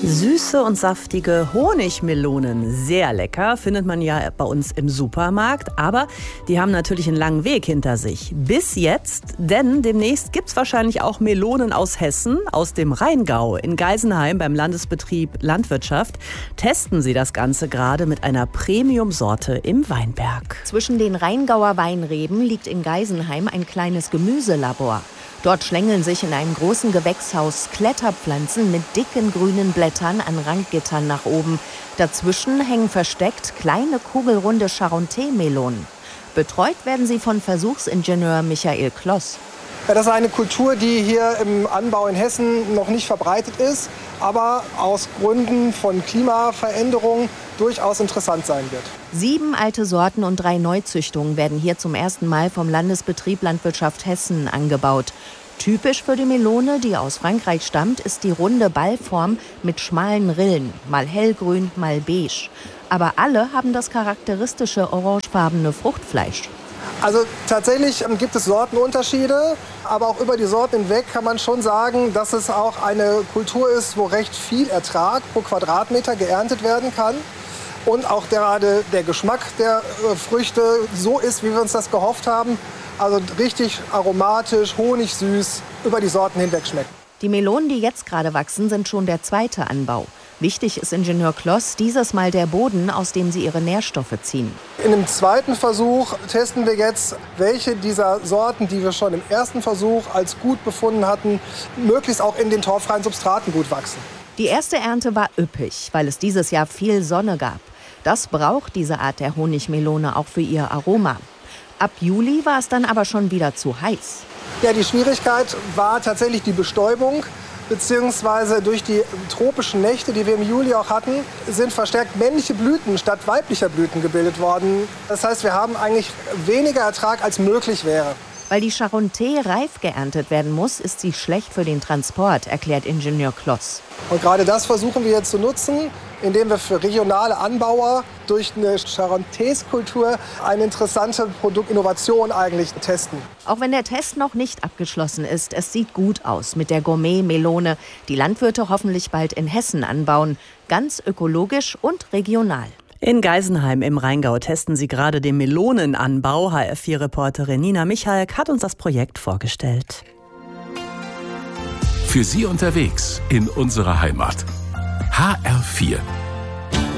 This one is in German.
Süße und saftige Honigmelonen, sehr lecker, findet man ja bei uns im Supermarkt. Aber die haben natürlich einen langen Weg hinter sich. Bis jetzt, denn demnächst gibt's wahrscheinlich auch Melonen aus Hessen, aus dem Rheingau. In Geisenheim beim Landesbetrieb Landwirtschaft testen sie das Ganze gerade mit einer Premium-Sorte im Weinberg. Zwischen den Rheingauer Weinreben liegt in Geisenheim ein kleines Gemüselabor. Dort schlängeln sich in einem großen Gewächshaus Kletterpflanzen mit dicken grünen Blättern an Randgittern nach oben. Dazwischen hängen versteckt kleine kugelrunde Charentais-Melonen. Betreut werden sie von Versuchsingenieur Michael Kloss. Ja, das ist eine Kultur, die hier im Anbau in Hessen noch nicht verbreitet ist, aber aus Gründen von Klimaveränderung durchaus interessant sein wird. 7 alte Sorten und 3 Neuzüchtungen werden hier zum ersten Mal vom Landesbetrieb Landwirtschaft Hessen angebaut. Typisch für die Melone, die aus Frankreich stammt, ist die runde Ballform mit schmalen Rillen, mal hellgrün, mal beige. Aber alle haben das charakteristische orangefarbene Fruchtfleisch. Also tatsächlich gibt es Sortenunterschiede, aber auch über die Sorten hinweg kann man schon sagen, dass es auch eine Kultur ist, wo recht viel Ertrag pro Quadratmeter geerntet werden kann. Und auch gerade der Geschmack der Früchte so ist, wie wir uns das gehofft haben. Also richtig aromatisch, honigsüß, über die Sorten hinweg schmeckt. Die Melonen, die jetzt gerade wachsen, sind schon der zweite Anbau. Wichtig ist Ingenieur Kloss dieses Mal der Boden, aus dem sie ihre Nährstoffe ziehen. In dem zweiten Versuch testen wir jetzt, welche dieser Sorten, die wir schon im ersten Versuch als gut befunden hatten, möglichst auch in den torffreien Substraten gut wachsen. Die erste Ernte war üppig, weil es dieses Jahr viel Sonne gab. Das braucht diese Art der Honigmelone auch für ihr Aroma. Ab Juli war es dann aber schon wieder zu heiß. Ja, die Schwierigkeit war tatsächlich die Bestäubung. Beziehungsweise durch die tropischen Nächte, die wir im Juli auch hatten, sind verstärkt männliche Blüten statt weiblicher Blüten gebildet worden. Das heißt, wir haben eigentlich weniger Ertrag, als möglich wäre. Weil die Charentais reif geerntet werden muss, ist sie schlecht für den Transport, erklärt Ingenieur Kloss. Und gerade das versuchen wir jetzt zu nutzen, indem wir für regionale Anbauer durch eine Charentais-Kultur eine interessante Produktinnovation eigentlich testen. Auch wenn der Test noch nicht abgeschlossen ist, es sieht gut aus mit der Gourmet-Melone, die Landwirte hoffentlich bald in Hessen anbauen. Ganz ökologisch und regional. In Geisenheim im Rheingau testen sie gerade den Melonenanbau. HR4-Reporterin Nina Michalk hat uns das Projekt vorgestellt. Für Sie unterwegs in unserer Heimat. HR4